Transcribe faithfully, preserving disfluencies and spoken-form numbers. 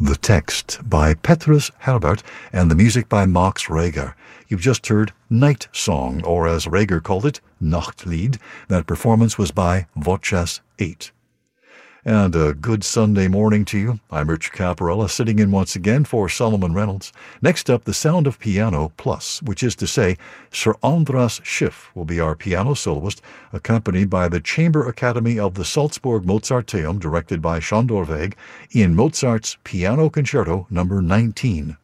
The text by Petrus Herbert and the music by Max Reger. You've just heard Night Song, or as Reger called it, Nachtlied. That performance was by Voces eight. And a good Sunday morning to you. I'm Rich Caparella, sitting in once again for Solomon Reynolds. Next up, The Sound of Piano Plus, which is to say, Sir Andras Schiff will be our piano soloist, accompanied by the Chamber Academy of the Salzburg Mozarteum, directed by Sándor Vég, in Mozart's Piano Concerto number nineteen.